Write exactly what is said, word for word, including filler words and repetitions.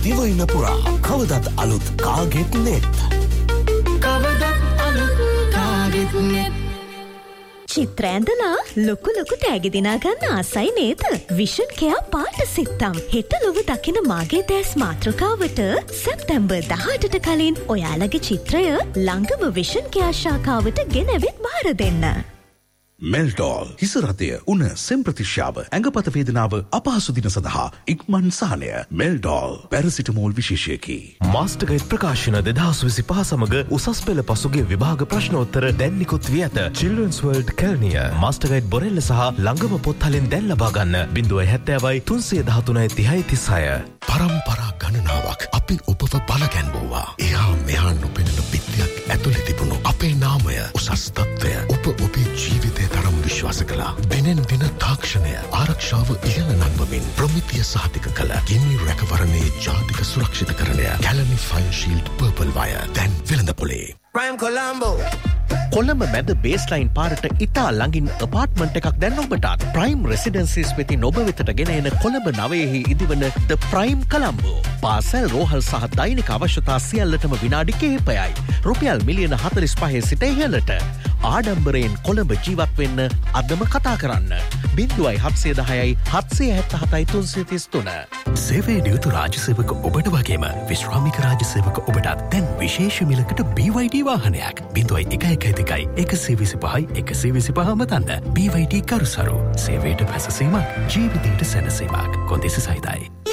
දිවයින පුරා කවදත් අලුත් කාගෙත් නෙත්. කවදත් අලුත් කාගෙත් නෙත්. චිත්‍ර ඇඳලා ලොකු ලොකු තෑගි දිනා ගන්න ආසයි නේද? විෂන් කෙයා පාට සිත්තම්. හෙට ලොව දකින මාගේ දැස් මාතෘකාවට සැප්තැම්බර් දහඅටට කලින් ඔයාලගේ චිත්‍රය ළඟම විෂන් කෙයා ශාඛාවට ගෙනවිත් බාර දෙන්න. මෙල්ටෝල් හිසරතය උන සෙම්ප්‍රතිශ්‍යාව ඇඟපත වේදනාව අපහසු දින සඳහා ඉක්මන් සහනය. මෙල්ටෝල් පැරසිටමෝල් විශේෂයකි. මාස්ටර්ගයිඩ් ප්‍රකාශන දෙදහස් විසිපහ සමග උසස් පෙළ පසුගිය විභාග ප්‍රශ්නෝත්තර දැන් නිකුත් වී ඇත. චිල්ඩ්‍රන්ස් වර්ල්ඩ් කැලණිය මාස්ටර්ගයිඩ් බොරෙල්ල සහ ළඟම පොත්හලින් දැන් ලබා ගන්න. බිංදුවයි හැත්තෑවයි තුන්සිය දහතුනයි තිහයි තිස්හය. පරම්පරා ගණනාවක් අපි ඔබව බලගැන්වුවා. එහා මෙහා නොපෙනෙන පිටියක් ඇතුලේ තිබුණු අපේ නාමය උසස් තත්ත්වය ඔබ ඔබේ ජීවිතය තරම් විශ්වාස කළා. දිනෙන් දින තාක්ෂණය ආරක්ෂාව ඉහළ නංවමින් ප්‍රමිතිය සහතික කළ ගිනි රැකවරණයේ ජාතික සුරක්ෂිතකරණය Kelani fine shield purple wire දැන් වෙළඳපොලේ. Prime Colombo. කොළඹ මැද බේස්ලයින් පාරට ඉතා ළඟින් අපාර්ට්මන්ට් එකක් දැන් ඔබටත් ප්‍රයිම් රෙසිඩන්සිස් වෙතින් ඔබ වෙතට ගෙන එන කොළඹ නවයෙහි ඉදිවන ද ප්‍රයිම් කොළඹෝ. පාසල් රෝහල් සහ දෛනික අවශ්‍යතා සියල්ලටම විනාඩි කිහිපයයි. රුපියල් මිලියන හතළිස් පහේ සිට ඉහළට. ආඩම්බරයෙන් කොළඹ ජීවත් වෙන්න අදම කතා කරන්න. බිංදුවයි හත්සිය දහයයි හත්සිය හැත්තෑ හතයි තුන්සිය තිස් තුන. සේවයේ නියුතු රාජ්‍ය සේවක ඔබට වගේම විශ්‍රාමික රාජ්‍ය සේවක ඔබටත් දැන් විශේෂ මිලකට බී වයි ඩී වාහනයක්. බිංදුවයි එක එකයි දෙකයි එකසිය විසිපහයි එකසිය විසිපහ මතන්න. බී වයි ඩී කරුසරු සේවයට පැසසීමක් ජීවිතයට සැනසීමක්. කොන්දෙසි සහිතයි.